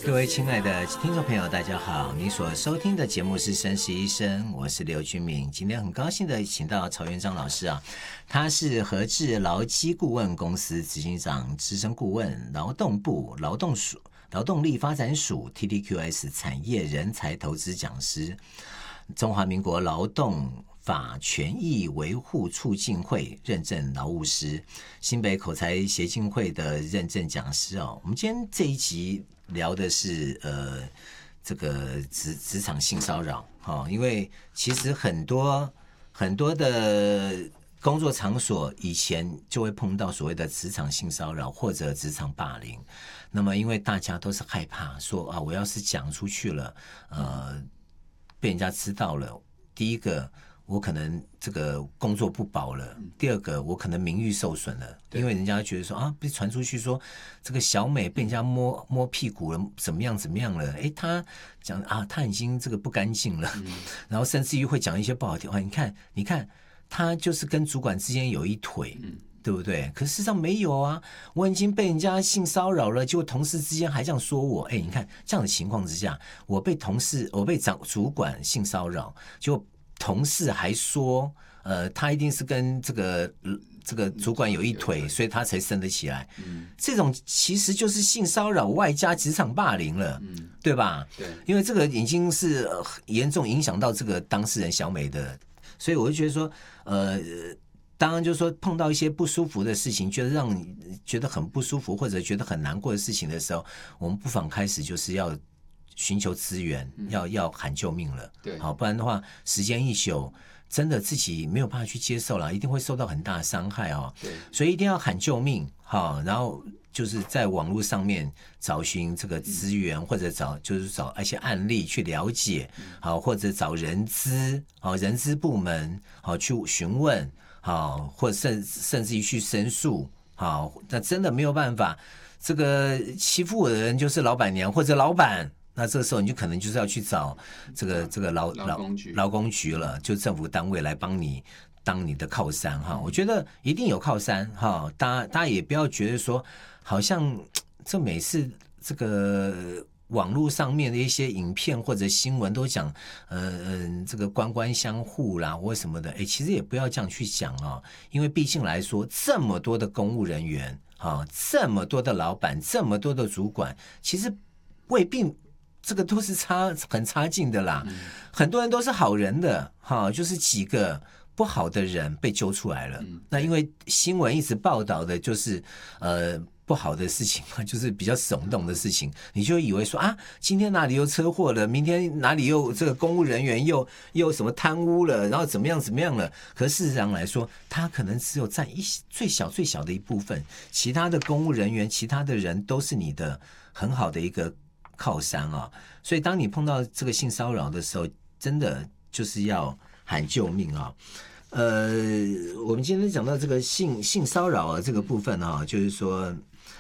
各位亲爱的听众朋友，大家好！你所收听的节目是《生死医生》，我是刘君明。今天很高兴的请到曹元章老师啊，他是和智劳基顾问公司执行长、资深顾问，劳动部劳动力发展署 TTQS 产业人才投资讲师，中华民国劳动法权益维护促进会认证劳务师，新北口才协进会的认证讲师哦。我们今天这一集聊的是这个职场性骚扰哦，因为其实很多的工作场所以前就会碰到所谓的职场性骚扰或者职场霸凌，那么因为大家都是害怕说啊，我要是讲出去了，被人家知道了，第一个我可能这个工作不保了，第二个我可能名誉受损了，因为人家觉得说啊，被传出去说这个小美被人家摸屁股了，怎么样了，他讲啊，他已经这个不干净了，然后甚至于会讲一些不好听话，你看他就是跟主管之间有一腿，对不对？可事实上没有啊，我已经被人家性骚扰了，结果同事之间还这样说我，你看这样的情况之下，我被主管性骚扰，就同事还说，他一定是跟这个主管有一腿，所以他才升得起来。这种其实就是性骚扰外加职场霸凌了，对吧？对，因为这个已经是严重影响到这个当事人小美的，所以我就觉得说，当然就是说碰到一些不舒服的事情，觉得让你觉得很不舒服或者觉得很难过的事情的时候，我们不妨开始就是要寻求资源，要喊救命了。对，好，不然的话，时间一久，真的自己没有办法去接受了，一定会受到很大的伤害哦。对，所以一定要喊救命，好，然后就是在网络上面找寻这个资源，或者找一些案例去了解，好，或者找人资部门好去询问，好，或者甚至于去申诉，好，那真的没有办法，这个欺负我的人就是老板娘或者老板。那这个时候你就可能就是要去找这个劳工局了，就政府单位来帮你当你的靠山哈。我觉得一定有靠山哈，大家也不要觉得说好像这每次这个网络上面的一些影片或者新闻都讲这个官相护啦或什么的，其实也不要这样去讲哦，因为毕竟来说这么多的公务人员这么多的老板，这么多的主管，其实未必这个都是很差劲的啦，很多人都是好人的就是几个不好的人被揪出来了。那因为新闻一直报道的就是不好的事情嘛，就是比较耸动的事情，你就以为说啊，今天哪里又车祸了，明天哪里又这个公务人员又什么贪污了，然后怎么样了。可事实上来说，他可能只有占最小的一部分，其他的公务人员，其他的人都是你的很好的一个靠山啊。所以当你碰到这个性骚扰的时候，真的就是要喊救命啊。我们今天讲到这个性骚扰这个部分就是说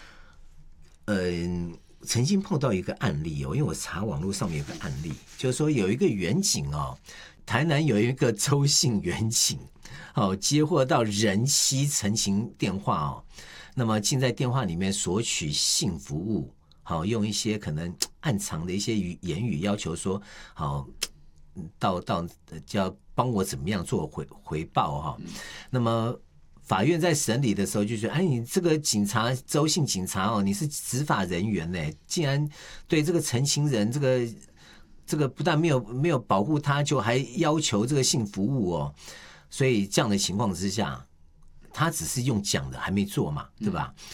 曾经碰到一个案例因为我查网络上面有个案例，就是说有一个员警台南有一个周姓员警接获到人妻陈情电话那么竟在电话里面索取性服务，用一些可能暗藏的一些言语要求说到就要帮我怎么样做回报那么法院在审理的时候就觉得，你这个警察，周姓警察你是执法人员呢，竟然对这个陈情人这个不但没有保护他，就还要求这个性服务所以这样的情况之下，他只是用讲的还没做嘛，对吧？